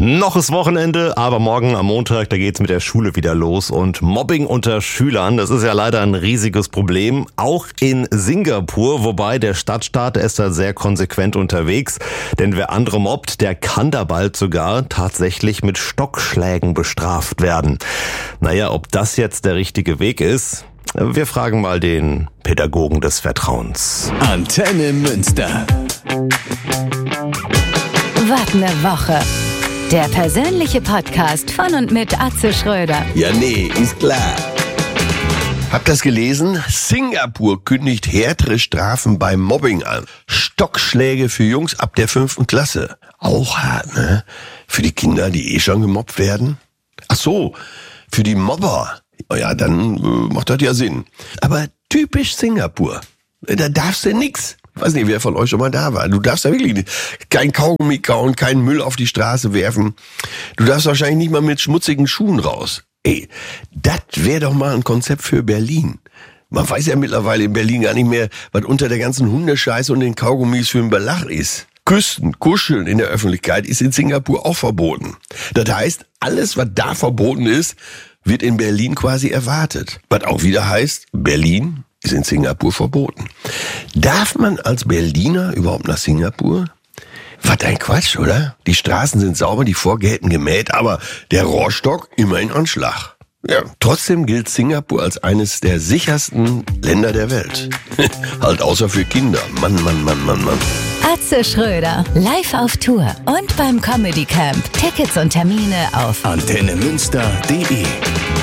Noch ist Wochenende, aber morgen am Montag, da geht's mit der Schule wieder los und Mobbing unter Schülern, das ist ja leider ein riesiges Problem, auch in Singapur, wobei der Stadtstaat ist da sehr konsequent unterwegs, denn wer andere mobbt, der kann da bald sogar tatsächlich mit Stockschlägen bestraft werden. Naja, ob das jetzt der richtige Weg ist, wir fragen mal den Pädagogen des Vertrauens. Antenne Münster. Was ne Woche. Der persönliche Podcast von und mit Atze Schröder. Ja, nee, ist klar. Habt ihr das gelesen? Singapur kündigt härtere Strafen beim Mobbing an. Stockschläge für Jungs ab der 5. Klasse. Auch hart, ne? Für die Kinder, die schon gemobbt werden. Ach so, für die Mobber. Ja, dann macht das ja Sinn. Aber typisch Singapur. Da darfst du nix. Ich weiß nicht, wer von euch schon mal da war. Du darfst da wirklich kein Kaugummi kauen, keinen Müll auf die Straße werfen. Du darfst wahrscheinlich nicht mal mit schmutzigen Schuhen raus. Ey, das wäre doch mal ein Konzept für Berlin. Man weiß ja mittlerweile in Berlin gar nicht mehr, was unter der ganzen Hundescheiße und den Kaugummis für ein Belach ist. Küssen, kuscheln in der Öffentlichkeit ist in Singapur auch verboten. Das heißt, alles, was da verboten ist, wird in Berlin quasi erwartet. Was auch wieder heißt, Berlin ist in Singapur verboten. Darf man als Berliner überhaupt nach Singapur? Was ein Quatsch, oder? Die Straßen sind sauber, die Vorgärten gemäht, aber der Rohrstock immer in Anschlag. Ja, trotzdem gilt Singapur als eines der sichersten Länder der Welt. Halt außer für Kinder. Mann. Atze Schröder, live auf Tour und beim Comedy Camp. Tickets und Termine auf antennemünster.de